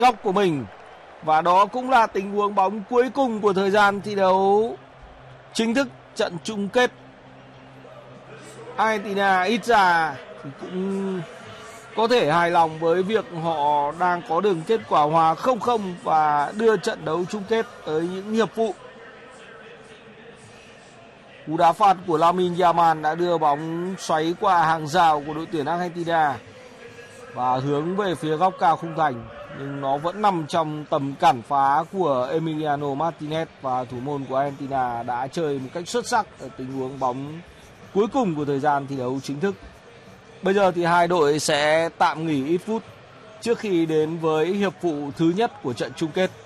góc của mình. Và đó cũng là tình huống bóng cuối cùng của thời gian thi đấu chính thức trận chung kết. Argentina ít ra thì cũng có thể hài lòng với việc họ đang có được kết quả hòa 0-0 và đưa trận đấu chung kết tới những hiệp phụ. Cú đá phạt của Lamine Yamal đã đưa bóng xoáy qua hàng rào của đội tuyển Argentina và hướng về phía góc cao khung thành, nhưng nó vẫn nằm trong tầm cản phá của Emiliano Martinez và thủ môn của Argentina đã chơi một cách xuất sắc ở tình huống bóng cuối cùng của thời gian thi đấu chính thức. Bây giờ thì hai đội sẽ tạm nghỉ ít phút trước khi đến với hiệp phụ thứ nhất của trận chung kết.